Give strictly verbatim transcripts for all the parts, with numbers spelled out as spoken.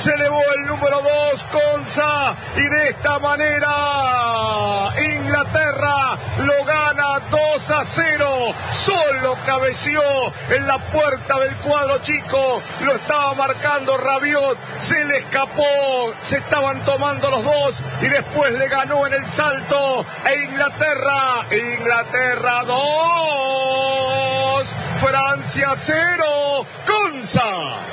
se elevó el número dos, Konsa, y de esta manera Inglaterra lo gana dos a cero. Solo cabeció en la puerta del cuadro chico, lo estaba marcando Rabiot, se le escapó, se estaban tomando los dos y después le ganó en el salto a Inglaterra. Inglaterra dos, Francia cero, Konsa.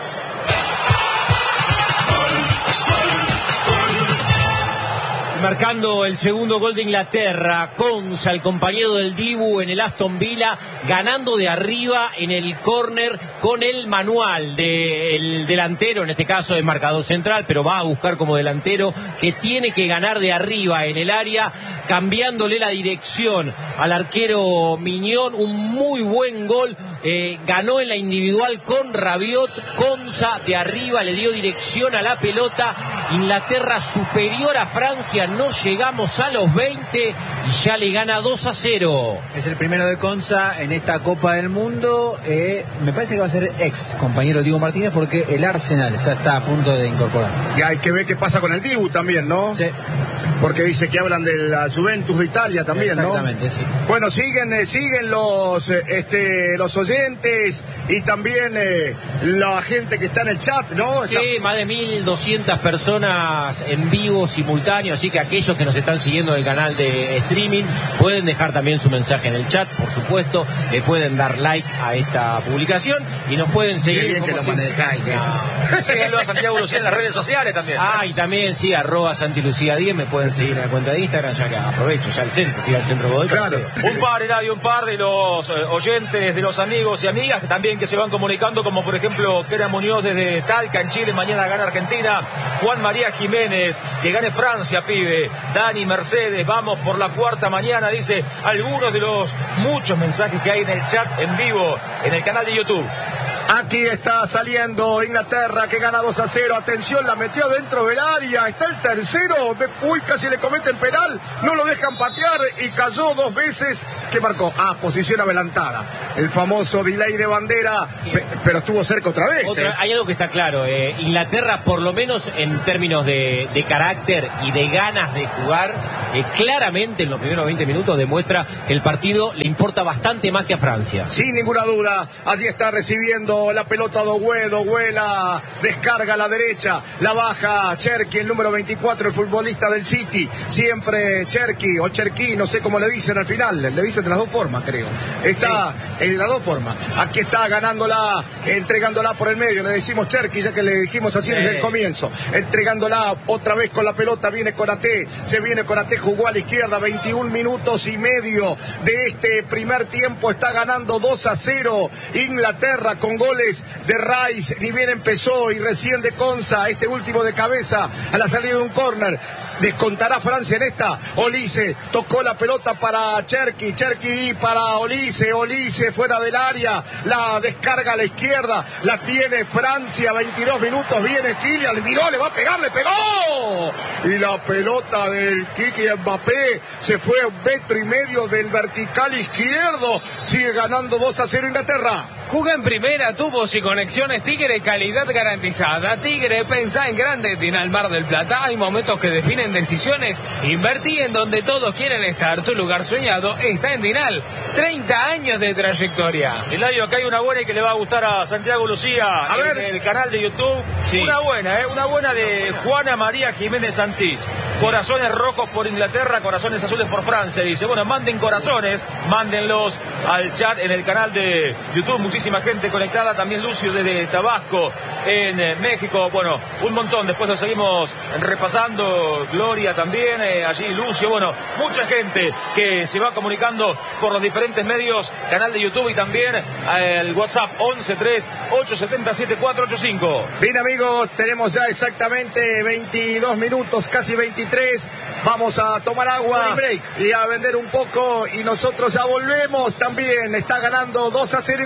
Marcando el segundo gol de Inglaterra, Konsa, el compañero del Dibu en el Aston Villa, ganando de arriba en el córner con el manual del delantero, en este caso es marcador central, pero va a buscar como delantero, que tiene que ganar de arriba en el área, cambiándole la dirección al arquero Mignon. Un muy buen gol, eh, ganó en la individual con Rabiot. Konsa de arriba le dio dirección a la pelota. Inglaterra superior a Francia, no llegamos a los veinte y ya le gana dos a cero. Es el primero de Konsa en esta Copa del Mundo. Eh, me parece que va a ser ex compañero Dibu Martínez, porque el Arsenal ya está a punto de incorporar. Y hay que ver qué pasa con el Dibu también, ¿no? Sí. Porque dice que hablan de la Juventus de Italia también, exactamente, ¿no? Sí. Bueno, siguen eh, siguen los eh, este los oyentes y también eh, la gente que está en el chat, ¿no? Sí, está... más de mil doscientas personas en vivo simultáneo, así que aquellos que nos están siguiendo en el canal de streaming pueden dejar también su mensaje en el chat, por supuesto, le pueden dar like a esta publicación y nos pueden seguir. Qué bien que lo manejáis. No. Síguelo a Santiago Lucía en las redes sociales también. Ah, y también sí, arroba Santi Lucía diez, me pueden seguir en la cuenta de Instagram, ya que aprovecho ya el centro, tira el centro Godoy. Claro. Un par, Eladio, un par de los eh, oyentes, de los amigos y amigas también que se van comunicando, como por ejemplo Kera Muñoz desde Talca, en Chile, mañana gana Argentina. Juan María Jiménez, que gane Francia, pide. Dani Mercedes, vamos por la cuarta mañana, dice algunos de los muchos mensajes que hay en el chat en vivo, en el canal de YouTube. Aquí está saliendo Inglaterra, que gana dos a cero. Atención, la metió dentro del área. Está el tercero. Uy, casi le cometen penal. No lo dejan patear y cayó dos veces. ¿Qué marcó? Ah, posición adelantada. El famoso delay de bandera. Sí. Pe pero estuvo cerca otra vez. Otra, ¿eh? Hay algo que está claro. Eh, Inglaterra, por lo menos en términos de, de carácter y de ganas de jugar, eh, claramente en los primeros veinte minutos demuestra que el partido le importa bastante más que a Francia. Sin ninguna duda. Allí está recibiendo la pelota Doué, Doué la descarga a la derecha, la baja Cherki, el número veinticuatro, el futbolista del City, siempre Cherki o Cherki, no sé cómo le dicen al final, le dicen de las dos formas, creo. Está sí. en las dos formas. Aquí está ganándola, entregándola por el medio, le decimos Cherki, ya que le dijimos así sí. desde el comienzo, entregándola otra vez con la pelota, viene Konaté, se viene Konaté, jugó a la izquierda, veintiún minutos y medio de este primer tiempo, está ganando dos a cero Inglaterra con goles de Rice, ni bien empezó, y recién de Konsa, este último de cabeza a la salida de un córner. Descontará Francia en esta. Olise tocó la pelota para Cherki, Cherki para Olise, Olise fuera del área, la descarga a la izquierda, la tiene Francia, veintidós minutos, viene Kylian, miró, le va a pegar, le pegó, y la pelota del Kiki Mbappé se fue a un metro y medio del vertical izquierdo. Sigue ganando dos a cero Inglaterra. Juega en primera, tubos y conexiones Tigre, calidad garantizada. Tigre, pensá en grande, Dinal Mar del Plata. Hay momentos que definen decisiones. Invertí en donde todos quieren estar. Tu lugar soñado está en Dinal. treinta años de trayectoria. Eladio, acá hay una buena y que le va a gustar a Santiago Lucía a en ver. el canal de YouTube. Sí. Una buena, ¿eh? Una buena de Juana María Jiménez Santís. Corazones rojos por Inglaterra, corazones azules por Francia. Dice, bueno, manden corazones, mándenlos al chat en el canal de YouTube. Muchísima gente conectada, también Lucio desde Tabasco en eh, México, bueno, un montón, después lo seguimos repasando, Gloria también, eh, allí Lucio, bueno, mucha gente que se va comunicando por los diferentes medios, canal de YouTube y también eh, el WhatsApp once tres ocho siete siete cuatro ocho cinco. Bien amigos, tenemos ya exactamente veintidós minutos, casi veintitrés, vamos a tomar agua y a vender un poco y nosotros ya volvemos también, está ganando dos a cero Inglaterra.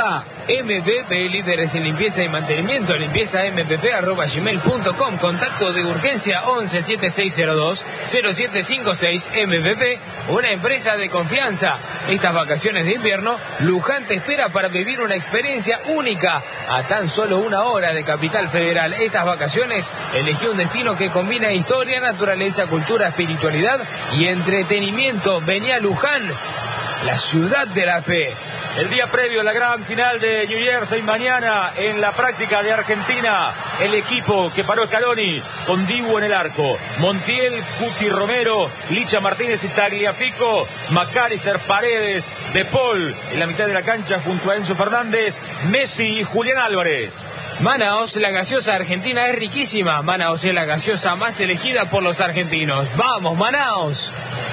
está. M P P, líderes en limpieza y mantenimiento, limpieza m p p arroba gmail punto com, contacto de urgencia once siete seis cero dos cero siete cinco seis. M P P, una empresa de confianza. Estas vacaciones de invierno, Luján te espera para vivir una experiencia única a tan solo una hora de Capital Federal. Estas vacaciones, elegí un destino que combina historia, naturaleza, cultura, espiritualidad y entretenimiento. Vení a Luján, la ciudad de la fe. El día previo a la gran final de New Jersey, mañana en la práctica de Argentina, el equipo que paró Scaloni con Dibu en el arco, Montiel, Cuti Romero, Licha Martínez y Tagliafico, McAllister, Paredes, De Paul en la mitad de la cancha junto a Enzo Fernández, Messi y Julián Álvarez. Manaos, la gaseosa argentina es riquísima. Manaos es la gaseosa más elegida por los argentinos. ¡Vamos, Manaos!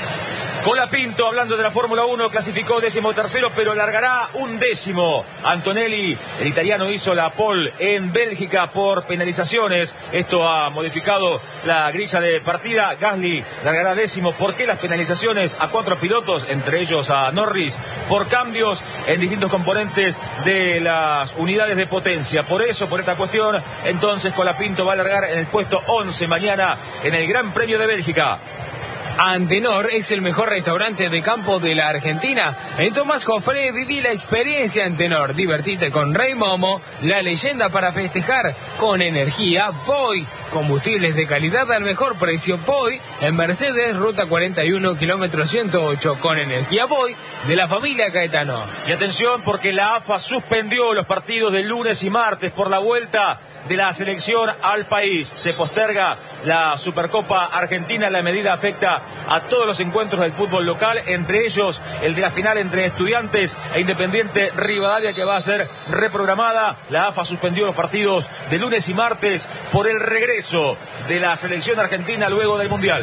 Colapinto, hablando de la Fórmula uno, clasificó décimo tercero, pero largará un décimo. Antonelli, el italiano, hizo la pole en Bélgica por penalizaciones. Esto ha modificado la grilla de partida. Gasly largará décimo. ¿Por qué las penalizaciones a cuatro pilotos, entre ellos a Norris, por cambios en distintos componentes de las unidades de potencia? Por eso, por esta cuestión, entonces Colapinto va a largar en el puesto once mañana en el Gran Premio de Bélgica. Antenor es el mejor restaurante de campo de la Argentina. En Tomás Jofré viví la experiencia Antenor. Divertite con Rey Momo, la leyenda para festejar con energía. Voy, combustibles de calidad al mejor precio. Voy, en Mercedes, ruta cuarenta y uno, kilómetro ciento ocho. Con energía Voy, de la familia Caetano. Y atención, porque la A F A suspendió los partidos de lunes y martes por la vuelta de la selección al país. Se posterga la Supercopa Argentina. La medida afecta a todos los encuentros del fútbol local, entre ellos el de la final entre Estudiantes e Independiente Rivadavia, que va a ser reprogramada. La A F A suspendió los partidos de lunes y martes por el regreso de la selección argentina luego del Mundial.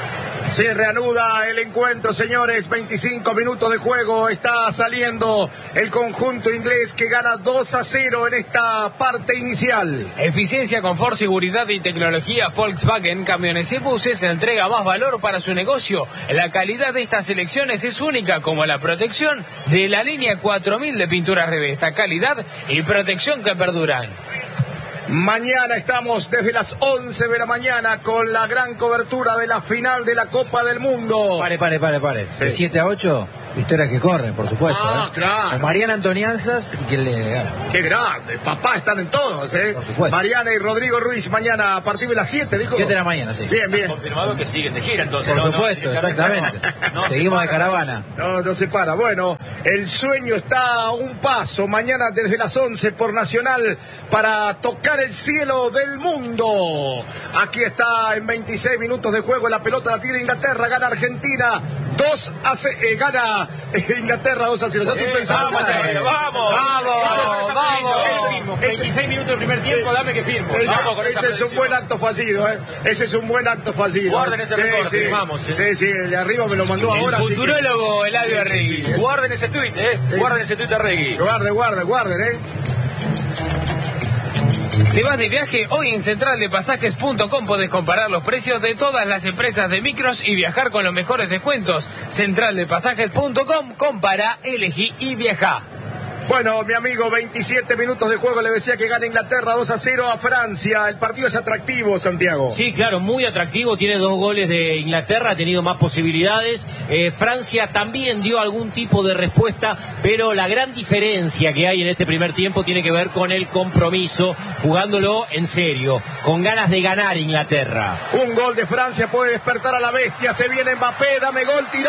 Se reanuda el encuentro, señores. veinticinco minutos de juego. Está saliendo el conjunto inglés que gana dos a cero en esta parte inicial. Eficiencia, confort, seguridad y tecnología. Volkswagen Camiones y Buses entrega más valor para su negocio. La calidad de estas selecciones es única, como la protección de la línea cuatro mil de pinturas Revesta. Calidad y protección que perduran. Mañana estamos desde las once de la mañana con la gran cobertura de la final de la Copa del Mundo. Pare, pare, pare, pare. De sí. siete a ocho, historias que corren, por supuesto. Ah, ¿eh? claro. Con Mariana Antonianzas y quien le gana. Qué grande. Papá, están en todos, ¿eh? Por supuesto. Mariana y Rodrigo Ruiz mañana a partir de las siete, dijo. siete de la mañana, sí. Bien, bien. Confirmado que siguen de gira, entonces. Por no, supuesto, no, exactamente. No, no Seguimos de caravana. No, no se para. Bueno, el sueño está a un paso. Mañana desde las once por Nacional para tocar el cielo del mundo. Aquí está en veintiséis minutos de juego. La pelota la tira Inglaterra. Gana Argentina dos a cero. Eh, gana eh, Inglaterra dos a cero. Yo estoy eh, pensando. Vamos, vamos, vamos, vamos, vamos. veintiséis minutos del primer tiempo, dame que firmo. Ese, vamos con esa ese es un buen acto fallido, ¿eh? Ese es un buen acto fallido. Guarden ese sí, recorte, sí, vamos, sí, eh. sí, el de arriba me lo mandó El ahora. futurólogo Eladio Arregui. Sí, sí, Guarden ese tuit, eh. Guarden ese tuit de Arregui. Guarde, guarde, guarden, ¿eh? ¿Te vas de viaje? Hoy en central de pasajes punto com podés comparar los precios de todas las empresas de micros y viajar con los mejores descuentos. central de pasajes punto com, compara, elegí y viaja. Bueno, mi amigo, veintisiete minutos de juego. Le decía que gana Inglaterra dos a cero a Francia. El partido es atractivo, Santiago. Sí, claro, muy atractivo. Tiene dos goles de Inglaterra, ha tenido más posibilidades. Eh, Francia también dio algún tipo de respuesta, pero la gran diferencia que hay en este primer tiempo tiene que ver con el compromiso, jugándolo en serio, con ganas de ganar Inglaterra. Un gol de Francia puede despertar a la bestia. Se viene Mbappé, dame gol, tiró.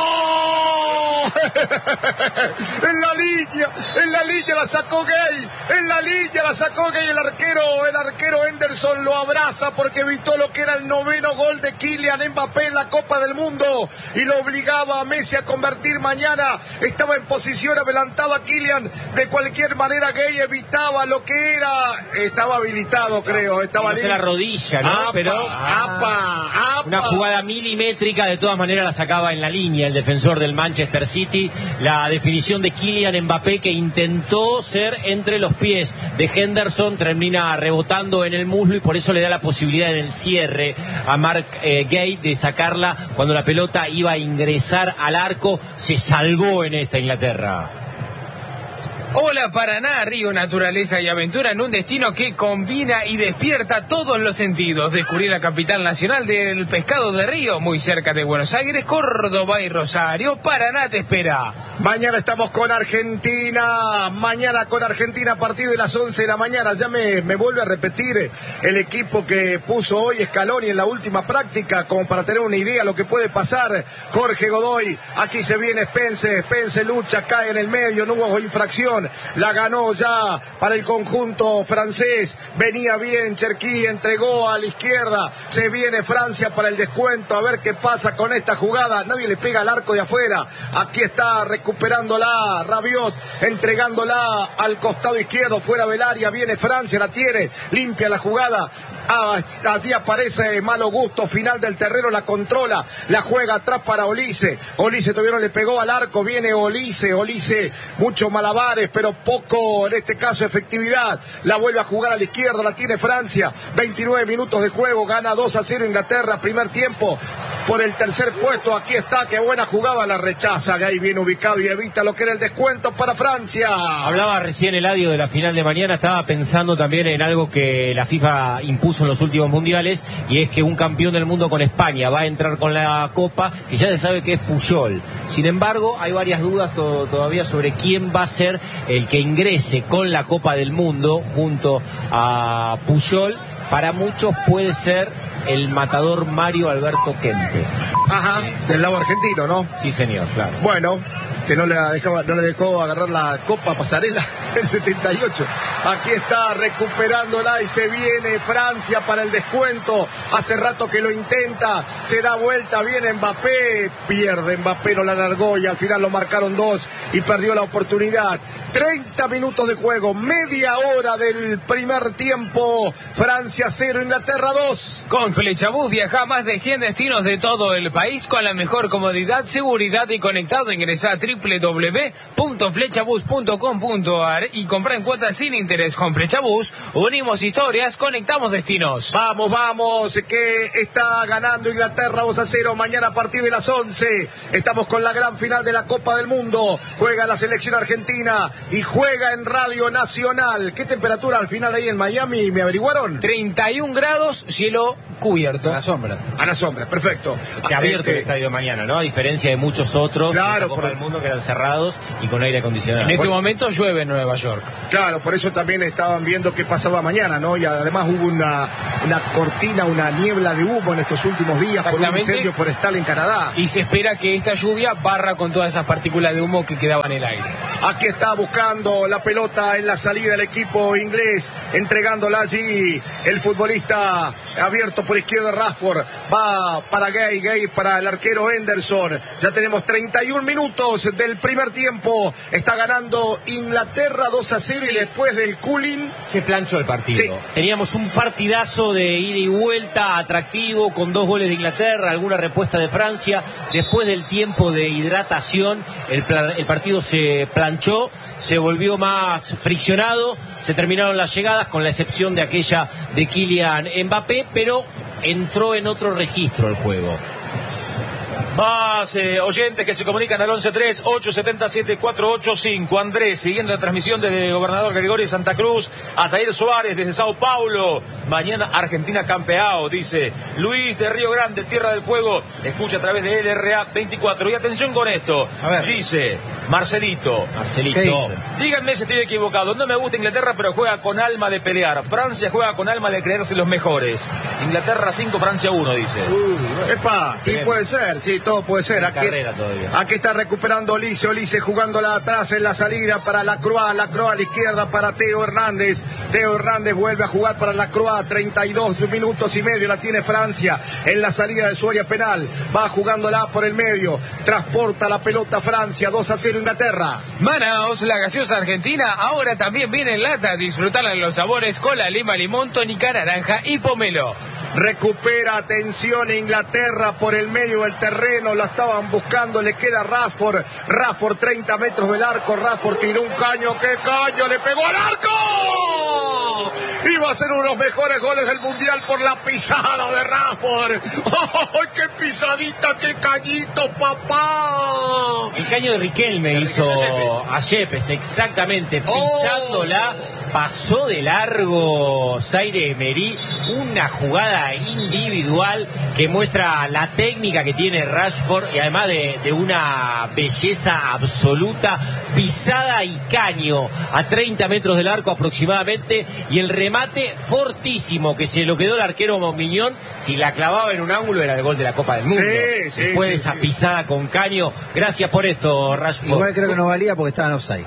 En la línea. En la línea la sacó Gay, en la línea la sacó Gay, el arquero, el arquero Henderson lo abraza porque evitó lo que era el noveno gol de Kylian Mbappé en la Copa del Mundo y lo obligaba a Messi a convertir mañana. Estaba en posición, adelantaba a Kylian, de cualquier manera Gay evitaba lo que era, estaba habilitado creo, estaba no la rodilla, ¿no? Apa, Pero apa, apa. Una jugada milimétrica, de todas maneras la sacaba en la línea el defensor del Manchester City. La definición de Kylian Mbappé, que intentó ser entre los pies de Henderson, termina rebotando en el muslo y por eso le da la posibilidad en el cierre a Mark eh, Gay de sacarla cuando la pelota iba a ingresar al arco. Se salvó en esta Inglaterra. Hola Paraná, río, naturaleza y aventura en un destino que combina y despierta todos los sentidos. Descubrir la capital nacional del pescado de río, muy cerca de Buenos Aires, Córdoba y Rosario. Paraná te espera. Mañana estamos con Argentina, mañana con Argentina a partir de las once de la mañana. Ya me, me vuelve a repetir el equipo que puso hoy Scaloni en la última práctica, como para tener una idea de lo que puede pasar. Jorge Godoy, aquí se viene Spence, Spence lucha, cae en el medio, no hubo infracción, la ganó ya para el conjunto francés, venía bien Cherki, entregó a la izquierda, se viene Francia para el descuento, a ver qué pasa con esta jugada, nadie le pega al arco de afuera, aquí está recuperándola Rabiot, entregándola al costado izquierdo, fuera del área, viene Francia, la tiene, limpia la jugada. Ah, allí aparece Malo Gusto, final del terreno, la controla, la juega atrás para Olise. Olise todavía no le pegó al arco, viene Olise, Olise, muchos malabares, pero poco, en este caso, efectividad. La vuelve a jugar a la izquierda, la tiene Francia. veintinueve minutos de juego, gana dos a cero Inglaterra, primer tiempo, por el tercer puesto. Aquí está, qué buena jugada, la rechaza, Gay bien ubicado y evita lo que era el descuento para Francia. Hablaba recién Eladio de la final de mañana, estaba pensando también en algo que la FIFA impuso en los últimos mundiales, y es que un campeón del mundo con España va a entrar con la Copa, que ya se sabe que es Puyol. Sin embargo, hay varias dudas to- todavía sobre quién va a ser el que ingrese con la Copa del Mundo junto a Puyol. Para muchos puede ser el matador Mario Alberto Kempes. Ajá, del lado argentino, ¿no? Sí, señor, claro. Bueno, que no le dejaba, no le dejó agarrar la Copa Pasarela en setenta y ocho. Aquí está recuperándola y se viene Francia para el descuento. Hace rato que lo intenta, se da vuelta, viene Mbappé, pierde Mbappé, no la largó y al final lo marcaron dos y perdió la oportunidad. treinta minutos de juego, media hora del primer tiempo. Francia cero, Inglaterra dos. Con Flechabús viaja a más de cien destinos de todo el país con la mejor comodidad, seguridad y conectado. Ingresa a doble u doble u doble u punto flechabús punto com punto a r y compra en cuotas sin interés. Con Flechabús unimos historias, conectamos destinos. Vamos, vamos, que está ganando Inglaterra dos a cero. Mañana a partir de las once estamos con la gran final de la Copa del Mundo. Juega la selección argentina y juega en Radio Nacional. ¿Qué temperatura al final ahí en Miami me averiguaron? treinta y un grados, cielo cubierto. A la sombra. A la sombra, perfecto. Se ha abierto Este, el estadio mañana, ¿no? A diferencia de muchos otros Claro, de la Copa por- del Mundo que eran cerrados y con aire acondicionado. En este Bueno. momento llueve en Nueva York. Claro, por eso también estaban viendo qué pasaba mañana, ¿no? Y además hubo una, una cortina, una niebla de humo en estos últimos días por un Exactamente. incendio forestal en Canadá. Y se espera que esta lluvia barra con todas esas partículas de humo que quedaban en el aire. Aquí está buscando la pelota en la salida del equipo inglés, entregándola allí el futbolista abierto por izquierda Rashford, va para Gay, Gay para el arquero Henderson. Ya tenemos treinta y un minutos del primer tiempo, está ganando Inglaterra dos a cero y después del cooling Se planchó el partido. Sí. Teníamos un partidazo de ida y vuelta, atractivo, con dos goles de Inglaterra, alguna respuesta de Francia. Después del tiempo de hidratación, el, pla- el partido se planchó, se volvió más friccionado, se terminaron las llegadas, con la excepción de aquella de Kylian Mbappé, pero entró en otro registro el juego. Más eh, oyentes que se comunican al once tres ocho siete siete cuatro ocho cinco. Andrés, siguiendo la transmisión desde Gobernador Gregorio de Santa Cruz. Atair Suárez desde Sao Paulo. Mañana Argentina campeao, dice Luis de Río Grande, Tierra del Fuego. Escucha a través de L R A veinticuatro. Y atención con esto. A ver. Dice Marcelito. Marcelito. ¿Qué dice? Díganme si estoy equivocado. No me gusta Inglaterra, pero juega con alma de pelear. Francia juega con alma de creerse los mejores. Inglaterra cinco, Francia uno, dice. Epa, y Bien. puede ser, sí, todo puede ser. Aquí, Carrera todavía. aquí está recuperando Olise, Olise jugándola atrás en la salida para la Croix, la Croix a la izquierda para Teo Hernández. Teo Hernández vuelve a jugar para la Croix, treinta y dos minutos y medio la tiene Francia en la salida de su área penal. Va jugándola por el medio, transporta la pelota Francia, dos a cero Inglaterra. Manaos, la gaseosa argentina, ahora también viene en lata. Disfrutarla en los sabores cola, lima, limón, tónica, naranja y pomelo. Recupera, atención, Inglaterra por el medio del terreno, la estaban buscando, le queda Rashford, Rashford treinta metros del arco, Rashford tiró un caño, ¡qué caño! ¡Le pegó al arco! ¡Y va va a ser uno de los mejores goles del Mundial por la pisada de Rashford. ¡Oh, qué pisadita, qué cañito, papá! El caño de Riquelme hizo a Yepes, exactamente, pisándola. Oh. Pasó de largo Zaire Emery, una jugada individual que muestra la técnica que tiene Rashford y además de, de una belleza absoluta, pisada y caño a treinta metros del arco aproximadamente, y el remate fortísimo que se lo quedó el arquero Mignon. Si la clavaba en un ángulo era el gol de la Copa del Mundo. Sí, sí, Después sí, de esa sí. pisada con caño. Gracias por esto, Rashford. Igual creo que no valía porque estaban offside.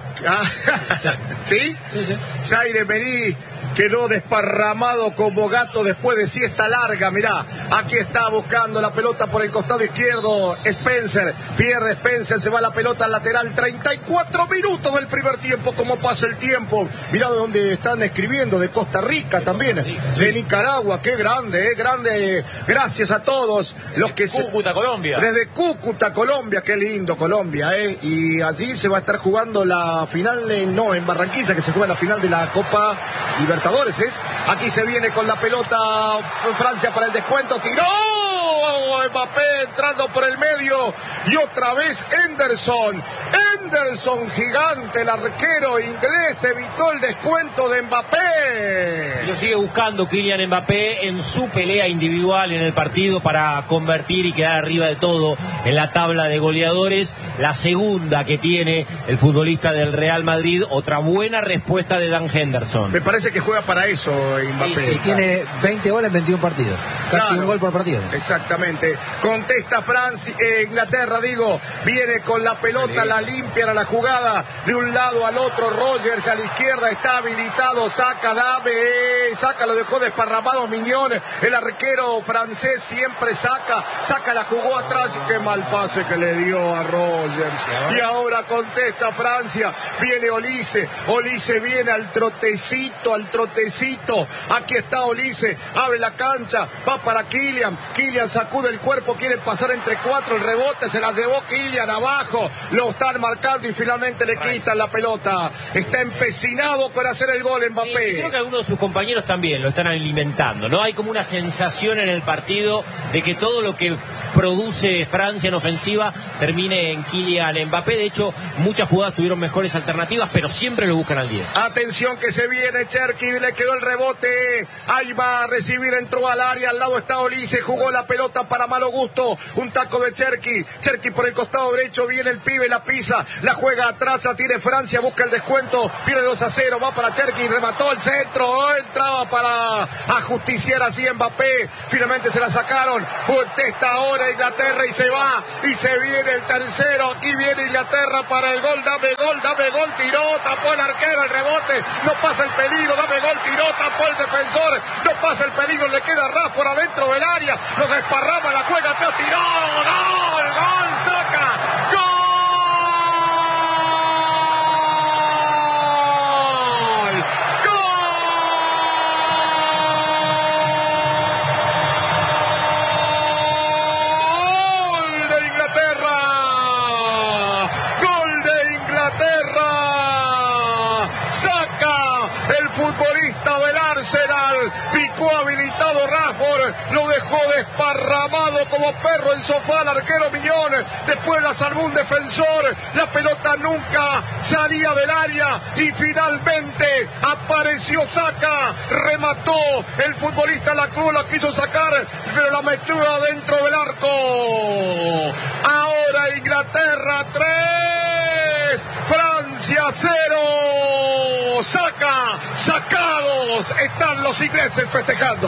¿Sí? Sí, sí. Zaire Emery quedó desparramado como gato después de siesta larga. Mirá, aquí está buscando la pelota por el costado izquierdo Spencer, pierde Spencer, se va la pelota al lateral. Treinta y cuatro minutos del primer tiempo. Cómo pasa el tiempo. Mirá de dónde están escribiendo, de Costa Rica también, de Nicaragua. Qué grande, eh, grande. Gracias a todos los que se... Cúcuta, Colombia. Desde Cúcuta, Colombia. Qué lindo Colombia, eh. Y allí se va a estar jugando la final, de, no, en Barranquilla, que se juega la final de la Copa Libertadores. Es. Aquí se viene con la pelota Francia para el descuento. Tiró Mbappé entrando por el medio. Y otra vez Henderson. Henderson gigante, el arquero inglés, evitó el descuento de Mbappé. Y lo sigue buscando Kylian Mbappé en su pelea individual en el partido para convertir y quedar arriba de todo en la tabla de goleadores. La segunda que tiene el futbolista del Real Madrid. Otra buena respuesta de Dan Henderson. Me parece que juega para eso Mbappé. Sí, sí, tiene veinte goles en veintiún partidos. Casi Claro, un gol por partido. Exactamente. Contesta Francia, eh, Inglaterra, digo. Viene con la pelota, la limpian a la jugada de un lado al otro. Rogers a la izquierda está habilitado. Saca, dame, eh, saca, lo dejó desparramado Mignon. El arquero francés siempre saca, saca, la jugó atrás. Qué mal pase que le dio a Rogers. Y ahora contesta Francia. Viene Olise. Olise viene al trotecito, al trotecito. Aquí está Olise. Abre la cancha. Va para Kylian. Kylian sacude el cuerpo. Quiere pasar entre cuatro. El rebote se la llevó Kylian abajo. Lo están marcando y finalmente le quitan la pelota. Está empecinado con hacer el gol Mbappé. Sí, creo que algunos de sus compañeros también lo están alimentando, ¿no? Hay como una sensación en el partido de que todo lo que produce Francia en ofensiva termine en Kylian Mbappé. De hecho, muchas jugadas tuvieron mejores alternativas, pero siempre lo buscan al diez. Atención que se viene Cherki, le quedó el rebote. Ahí va a recibir, entró al área, al lado está Olise, jugó la pelota para malo gusto. Un taco de Cherki. Cherki por el costado derecho, viene el pibe, la pisa, la juega atrás, la tiene Francia, busca el descuento, pierde dos a cero, va para Cherki, remató el centro, entraba para ajusticiar así Mbappé. Finalmente se la sacaron. Contesta ahora Inglaterra y se va, y se viene el tercero. Aquí viene Inglaterra para el gol, dame gol, dame gol, tiró, tapó el arquero, el rebote, no pasa el peligro, dame gol, tiró, tapó el defensor, no pasa el peligro, le queda Rashford adentro del área, los desparrama, la juega atrás, tiró, gol, gol, saca, gol. Futbolista del Arsenal, picó habilitado Rashford, lo dejó desparramado como perro en sofá al arquero Mignon, después la salvó un defensor, la pelota nunca salía del área y finalmente apareció Saka, remató el futbolista, la cruz la quiso sacar, pero la metió adentro del arco. Ahora Inglaterra tres, Francia cero. Saka, sacados, están los ingleses festejando.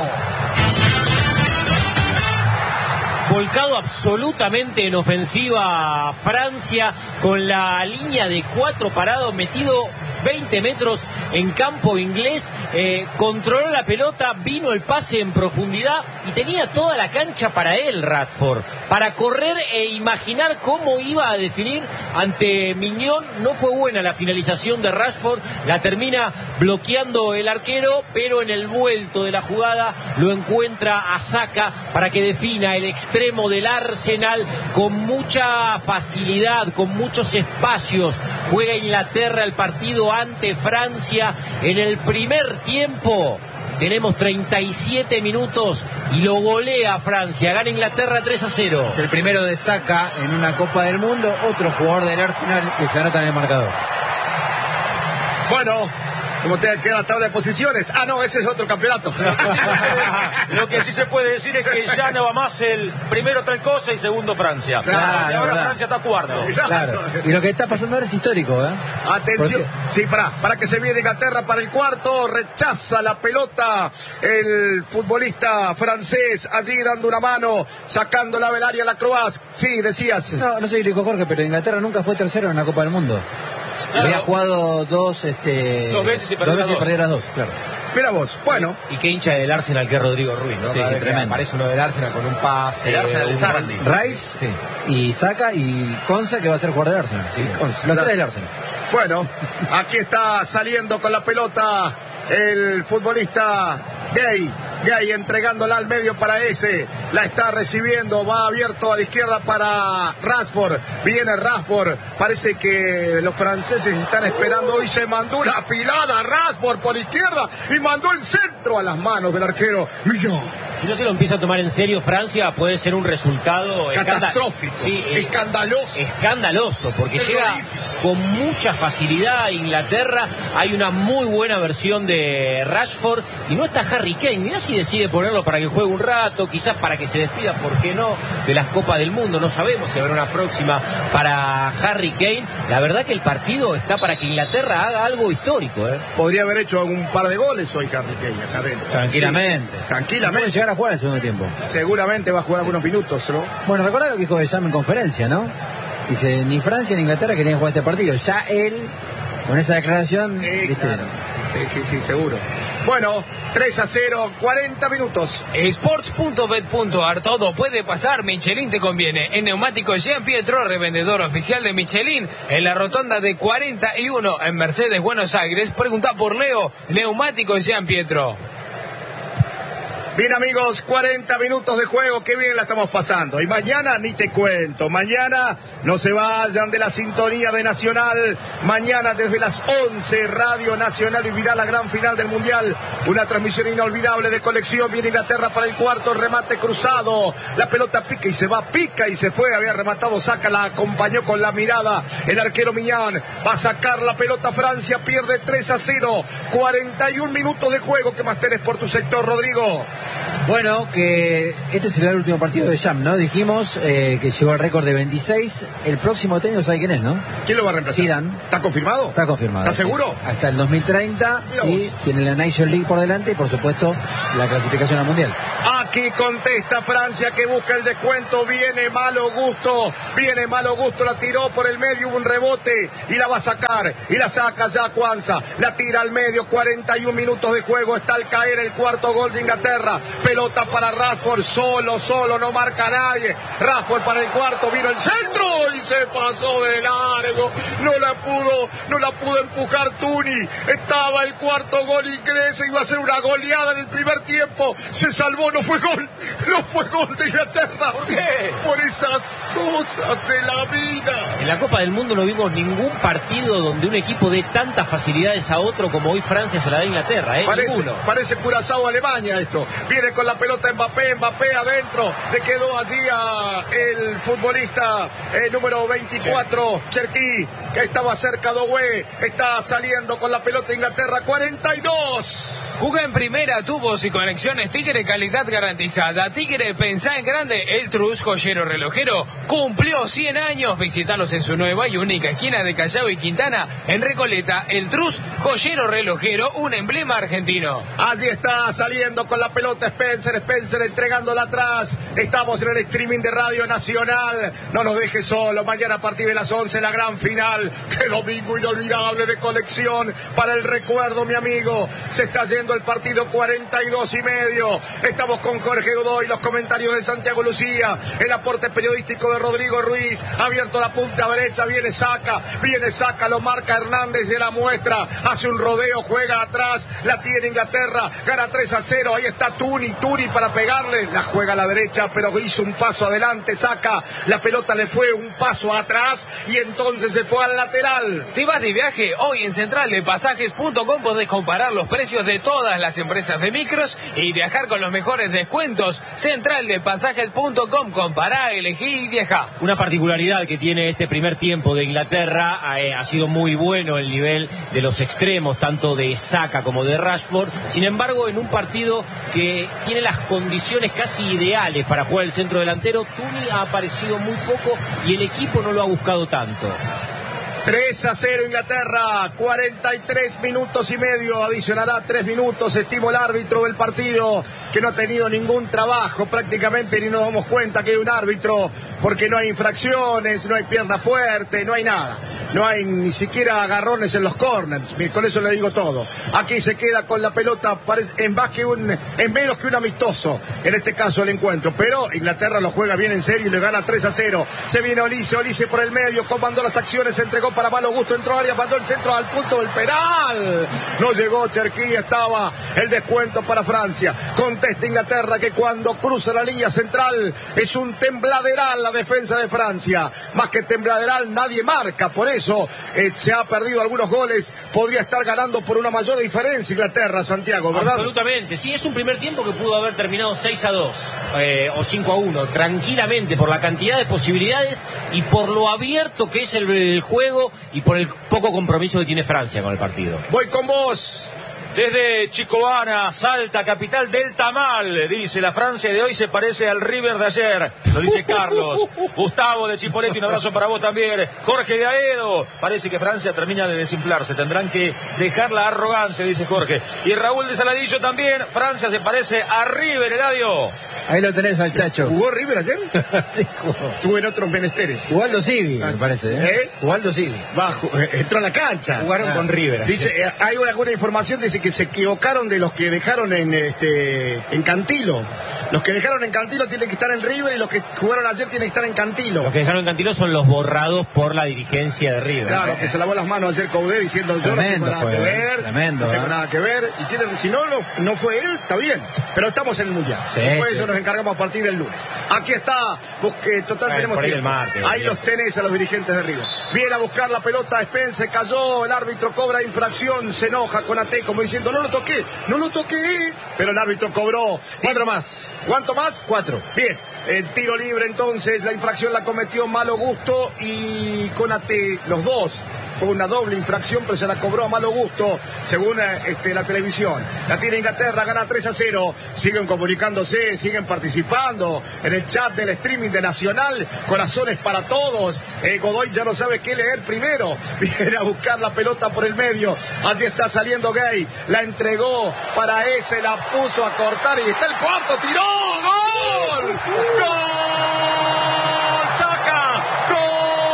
Volcado absolutamente en ofensiva Francia, con la línea de cuatro parado, metido veinte metros en campo inglés, eh, controló la pelota, vino el pase en profundidad y tenía toda la cancha para él, Rashford, para correr e imaginar cómo iba a definir ante Mignon. No fue buena la finalización de Rashford, la termina bloqueando el arquero, pero en el vuelto de la jugada lo encuentra a Saka para que defina el extremo del Arsenal con mucha facilidad, con muchos espacios. Juega Inglaterra el partido ante Francia en el primer tiempo. Tenemos treinta y siete minutos y lo golea Francia. Gana Inglaterra tres a cero. Es el primero de Saka en una Copa del Mundo. Otro jugador del Arsenal que se anota en el marcador. Bueno, como te queda la tabla de posiciones. Ah, no, ese es otro campeonato. Lo que sí se puede decir es que ya no va más el primero tal cosa y segundo Francia. Claro, y ahora verdad. Francia está cuarto. Claro. Y lo que está pasando ahora es histórico, ¿eh? Atención, Porque... sí, para, para que se viene Inglaterra para el cuarto, rechaza la pelota el futbolista francés, allí dando una mano, sacándola del área la Croaz. Sí, decías. No, no sé si lo dijo Jorge, pero Inglaterra nunca fue tercero en la Copa del Mundo. Claro. Había jugado dos, este, Dos veces y perdió dos veces las y perdió las dos, claro. Mira vos, bueno. Y qué hincha del Arsenal que es Rodrigo Ruiz, ¿no? Sí, Cada vez que tremendo. aparece uno del Arsenal con un pase. El Arsenal de un- Sarandí. Rice, Sí. y Saka y Konsa, que va a ser jugador del Arsenal. Sí, Konsa, los claro. tres del Arsenal. Bueno, aquí está saliendo con la pelota el futbolista Gay. Gay entregándola al medio para ese. La está recibiendo. Va abierto a la izquierda para Rashford. Viene Rashford. Parece que los franceses están esperando. Hoy se mandó una pilada a Rashford por izquierda y mandó el centro a las manos del arquero Millón. Si no se lo empieza a tomar en serio Francia, puede ser un resultado escanda- Catastrófico. Sí, es- escandaloso. escandaloso, porque llega Terrorífico. con mucha facilidad a Inglaterra. Hay una muy buena versión de Rashford y no está Harry Kane. Mirá si decide ponerlo para que juegue un rato, quizás para que se despida, ¿por qué no?, de las Copas del Mundo. No sabemos si habrá una próxima para Harry Kane. La verdad que el partido está para que Inglaterra haga algo histórico, ¿eh? Podría haber hecho un par de goles hoy Harry Kane acá adentro. Tranquilamente. Sí, Puede tranquilamente. llegar a jugar en el segundo tiempo. Seguramente va a jugar algunos minutos, ¿no? Bueno, recuerda lo que dijo Deschamps en conferencia, ¿no? Dice, ni Francia ni Inglaterra querían jugar este partido. Ya él, con esa declaración, Sí, ¿viste? claro. Sí, sí, sí, seguro. Bueno, tres a cero, cuarenta minutos. Sports punto bet punto ar, todo puede pasar, Michelin te conviene. En Neumáticos Jean Pietro, revendedor oficial de Michelin, en la rotonda de cuarenta y uno en Mercedes, Buenos Aires. Pregunta por Leo, Neumáticos Jean Pietro. Bien, amigos, cuarenta minutos de juego, qué bien la estamos pasando. Y mañana ni te cuento, mañana no se vayan de la sintonía de Nacional. Mañana desde las once, Radio Nacional vivirá la gran final del Mundial. Una transmisión inolvidable de colección. Viene Inglaterra para el cuarto, remate cruzado. La pelota pica y se va, pica y se fue. Había rematado Saka, la acompañó con la mirada el arquero Miñán. Va a sacar la pelota Francia, pierde tres a cero. cuarenta y un minutos de juego. ¿Qué más tenés por tu sector, Rodrigo? Bueno, que este será el último partido de Deschamps, ¿no? Dijimos eh, que llegó al récord de veintiséis. El próximo técnico, ¿sabe quién es, no? ¿Quién lo va a reemplazar? Zidane. ¿Está confirmado? Está confirmado. ¿Estás seguro? Sí. Hasta el dos mil treinta, Mira sí, vos. tiene la Nation League por delante y, por supuesto, la clasificación al Mundial. Aquí contesta Francia que busca el descuento. Viene Malo Gusto. Viene Malo Gusto. La tiró por el medio. Hubo un rebote. Y la va a sacar. Y la saca ya Kwanza. La tira al medio. cuarenta y un minutos de juego. Está al caer el cuarto gol de Inglaterra. Pelota para Rashford. Solo, solo. No marca nadie. Rashford para el cuarto. Vino el centro. Y se pasó de largo. No la pudo. No la pudo empujar Tuni. Estaba el cuarto gol inglés. Iba a ser una goleada en el primer tiempo. Se salvó. No fue gol, no fue gol de Inglaterra. ¿Por qué? Por esas cosas de la vida. En la Copa del Mundo no vimos ningún partido donde un equipo dé tantas facilidades a otro como hoy Francia se la da a Inglaterra, ¿eh? Parece, Ninguno. parece Curazao Alemania esto. Viene con la pelota Mbappé, Mbappé adentro. Le quedó allí a el futbolista eh, número veinticuatro, Cherki, que estaba cerca de Owe. Está saliendo con la pelota Inglaterra, cuarenta y dos. Juega en primera, tubos y conexiones Tigre, calidad garantizada. Tigre, pensá en grande. El Trus, joyero relojero, cumplió cien años. Visítalos en su nueva y única esquina de Callao y Quintana, en Recoleta. El Trus, joyero relojero, un emblema argentino. Allí está saliendo con la pelota Spencer, Spencer entregándola atrás. Estamos en el streaming de Radio Nacional. No nos deje solo. Mañana a partir de las once la gran final. Qué domingo inolvidable de colección para el recuerdo, mi amigo. Se está yendo el partido cuarenta y dos y medio. Estamos con Jorge Godoy, los comentarios de Santiago Lucía, el aporte periodístico de Rodrigo Ruiz. Abierto la punta derecha, viene Saka, viene Saka, lo marca Hernández de la muestra. Hace un rodeo, juega atrás, la tiene Inglaterra, gana tres a cero. Ahí está Tuni, Tuni para pegarle, la juega a la derecha, pero hizo un paso adelante. Saka, la pelota le fue un paso atrás y entonces se fue al lateral. ¿Te vas de viaje? Hoy en central de pasajes punto com podés comparar los precios de todo todas las empresas de micros y viajar con los mejores descuentos. Central de Pasajes punto com, compará, elegí y viaja. Una particularidad que tiene este primer tiempo de Inglaterra, eh, ha sido muy bueno el nivel de los extremos, tanto de Saka como de Rashford. Sin embargo, en un partido que tiene las condiciones casi ideales para jugar el centro delantero, Tuni ha aparecido muy poco y el equipo no lo ha buscado tanto. tres a cero Inglaterra, cuarenta y tres minutos y medio, adicionará tres minutos, estimó el árbitro del partido, que no ha tenido ningún trabajo prácticamente, ni nos damos cuenta que hay un árbitro, porque no hay infracciones, no hay pierna fuerte, no hay nada, no hay ni siquiera agarrones en los corners, con eso le digo todo. Aquí se queda con la pelota, en, más que un, en menos que un amistoso, en este caso el encuentro, pero Inglaterra lo juega bien en serio y le gana tres a cero, se viene Olise, Olise por el medio, comandó las acciones, entregó para Malo Gusto, entró área, mandó el centro al punto del penal. No llegó Cherki, estaba el descuento para Francia. Contesta Inglaterra que cuando cruza la línea central es un tembladeral la defensa de Francia. Más que tembladeral nadie marca, por eso eh, se ha perdido algunos goles. Podría estar ganando por una mayor diferencia Inglaterra, Santiago, ¿verdad? Absolutamente, sí, es un primer tiempo que pudo haber terminado seis a dos eh, o cinco a uno, tranquilamente, por la cantidad de posibilidades y por lo abierto que es el, el juego y por el poco compromiso que tiene Francia con el partido. Voy con vos. Desde Chicovana, Salta, capital del tamal, dice: la Francia de hoy se parece al River de ayer, lo dice Carlos. Gustavo de Chipoleti, un abrazo para vos también. Jorge de Aedo, parece que Francia termina de desinflarse, tendrán que dejar la arrogancia, dice Jorge. Y Raúl de Saladillo también: Francia se parece a River, Eladio. Ahí lo tenés al Chacho. ¿Jugó River ayer? Sí, jugó. Estuvo en otros menesteres. Ubaldo Civi, me parece. ¿Eh? ¿Eh? Ubaldo Civi. Bajo, eh, entró a la cancha. Jugaron ah. con River. Dice, eh, hay una, alguna información, dice que se equivocaron de los que dejaron en este en Cantilo. Los que dejaron en Cantilo tienen que estar en River y los que jugaron ayer tienen que estar en Cantilo. Los que dejaron en Cantilo son los borrados por la dirigencia de River. Claro, ¿eh? Que se lavó las manos ayer Coudet diciendo: yo tremendo, no tengo nada fue, que ver, tremendo, no tengo ¿eh? nada que ver. Y tiene, si no, no, no fue él, está bien. Pero estamos en el Mundial. Sí, Después sí. eso nos encargamos a partir del lunes. Aquí está, busque, total Bueno, tenemos por ahí tiempo. el martes, ahí bien. los tenés a los dirigentes de River. Viene a buscar la pelota, Spence, cayó, el árbitro cobra infracción, se enoja con A T como diciendo: no lo toqué, no lo toqué, pero el árbitro cobró. Cuatro más. ¿Cuánto más? Cuatro. Bien, el tiro libre entonces, la infracción la cometió Malo Gusto y con A T, los dos. Fue una doble infracción, pero se la cobró a Malo Gusto, según este, la televisión. La tiene Inglaterra, gana tres a cero. Siguen comunicándose, siguen participando en el chat del streaming de Nacional. Corazones para todos. Eh, Godoy ya no sabe qué leer primero. Viene a buscar la pelota por el medio. Allí está saliendo Gay. La entregó para ese, la puso a cortar y está el cuarto. ¡Tiró! ¡Gol! ¡Gol! ¡Saca! ¡Gol!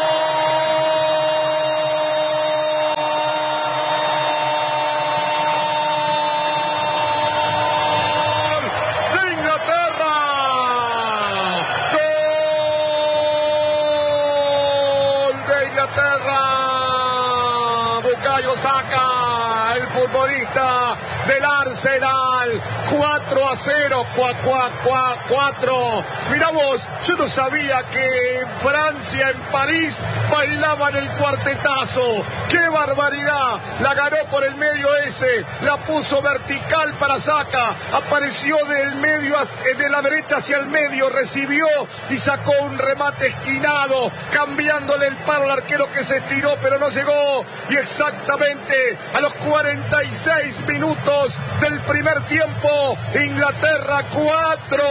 Saca el futbolista del Arsenal. Cuatro a cero, cuatro. Mirá vos, yo no sabía que en Francia, en París, bailaban el cuartetazo. ¡Qué barbaridad! La ganó por el medio ese, la puso vertical para Saka, apareció del medio, de la derecha hacia el medio, recibió y sacó un remate esquinado, cambiándole el paro al arquero que se estiró, pero no llegó. Y exactamente a los cuarenta y seis minutos del primer tiempo, Inglaterra cuatro,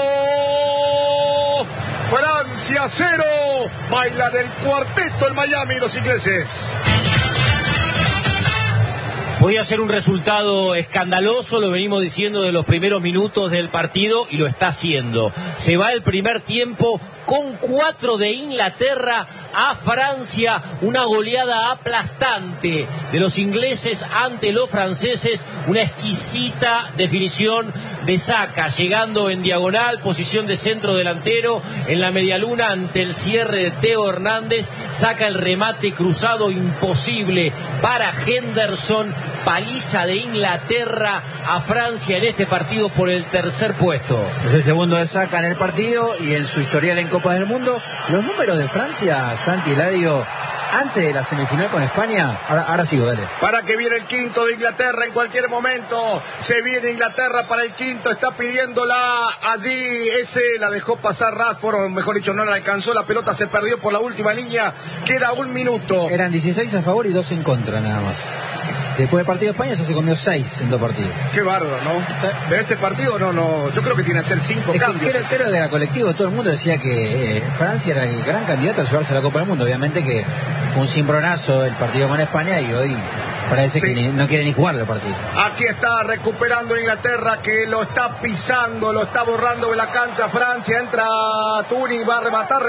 Francia cero. Bailan el cuarteto en Miami los ingleses. Podía ser un resultado escandaloso, lo venimos diciendo de los primeros minutos del partido y lo está haciendo. Se va el primer tiempo con cuatro de Inglaterra a Francia, una goleada aplastante de los ingleses ante los franceses, una exquisita definición de Saka, llegando en diagonal, posición de centro delantero, en la medialuna ante el cierre de Teo Hernández, saca el remate cruzado imposible para Henderson, paliza de Inglaterra a Francia en este partido por el tercer puesto. Es el segundo de Saka en el partido y en su historial en Copas del Mundo. Los números de Francia, Santi, Eladio, antes de la semifinal con España. Ahora, ahora sí, dale. Para que viene el quinto de Inglaterra en cualquier momento. Se viene Inglaterra para el quinto. Está pidiéndola allí. Ese la dejó pasar Rashford, o mejor dicho, no la alcanzó. La pelota se perdió por la última línea. Queda un minuto. Eran dieciséis a favor y dos en contra, nada más. Después del partido de España ya se comió seis en dos partidos. Qué bárbaro, ¿no? De este partido no, no. Yo creo que tiene que ser cinco es cambios. Que, creo, creo que era colectivo. Todo el mundo decía que eh, Francia era el gran candidato a llevarse la Copa del Mundo. Obviamente que fue un cimbronazo el partido con España y hoy parece sí. que ni, no quiere ni jugar el partido. Aquí está recuperando Inglaterra, que lo está pisando, lo está borrando de la cancha Francia. Entra Tuni, va a rematar,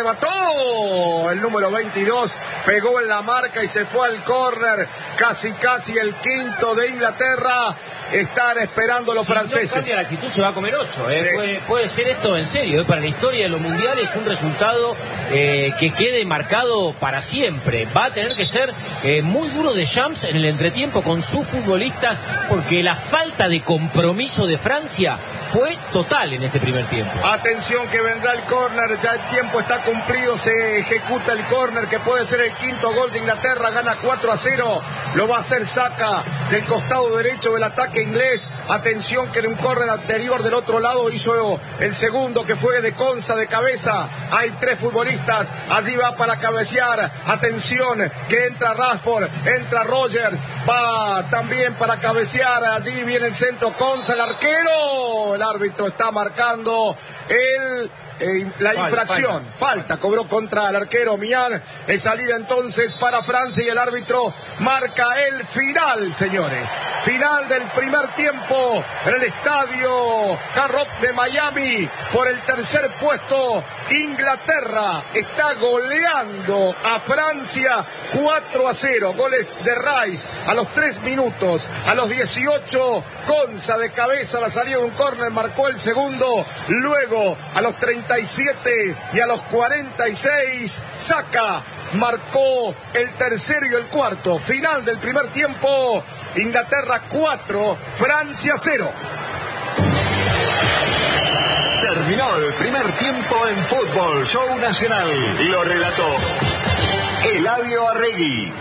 remató el número veintidós, pegó en la marca y se fue al córner. Casi casi el quinto de Inglaterra. Están esperando los si franceses. Si no cambia la actitud, se va a comer ocho. ¿eh? Sí. Puede, puede ser esto en serio. ¿eh? Para la historia de los mundiales, un resultado eh, que quede marcado para siempre. Va a tener que ser eh, muy duro de Champs en el entretiempo con sus futbolistas, porque la falta de compromiso de Francia fue total en este primer tiempo. Atención que vendrá el córner, ya el tiempo está cumplido, se ejecuta el córner que puede ser el quinto gol de Inglaterra, gana cuatro a cero, lo va a hacer Saka del costado derecho del ataque inglés. Atención que en un córner anterior del otro lado hizo el segundo, que fue de Konsa de cabeza. Hay tres futbolistas, allí va para cabecear. Atención que entra Rashford, entra Rogers, va también para cabecear. Allí viene el centro, Konsa, el arquero. El árbitro está marcando el Eh, la infracción, falta, falta. falta, cobró contra el arquero Mian. Es salida entonces para Francia y el árbitro marca el final, señores. Final del primer tiempo en el estadio Hard Rock de Miami. Por el tercer puesto, Inglaterra está goleando a Francia cuatro a cero. Goles de Rice a los tres minutos, a los dieciocho, Konsa de cabeza, la salida de un córner, marcó el segundo. Luego, a los treinta y siete y a los cuarenta y seis, Saka marcó el tercero y el cuarto. Final del primer tiempo, Inglaterra cuatro, Francia cero. Terminó el primer tiempo en Fútbol Show Nacional. Lo relató Eladio Arregui.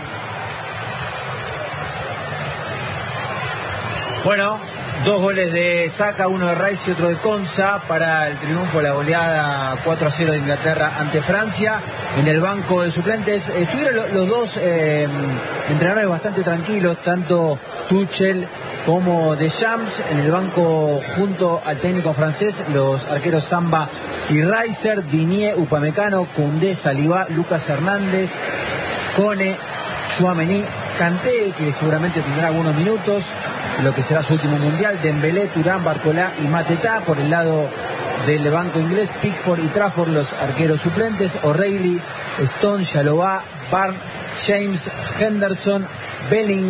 Bueno, dos goles de Saka, uno de Rice y otro de Konsa para el triunfo de la goleada cuatro a cero de Inglaterra ante Francia. En el banco de suplentes estuvieron los dos eh, entrenadores bastante tranquilos, tanto Tuchel como Deschamps. En el banco junto al técnico francés, los arqueros Samba y Reiser, Digne, Upamecano, Koundé, Saliba, Lucas Hernández, Kone, Tchouaméni, Kanté, que seguramente tendrá algunos minutos, lo que será su último mundial, Dembélé, Thuram, Barcola y Mateta. Por el lado del banco inglés, Pickford y Trafford, los arqueros suplentes, O'Reilly, Stone, Chalobah, Barnes, James, Henderson, Bellingham.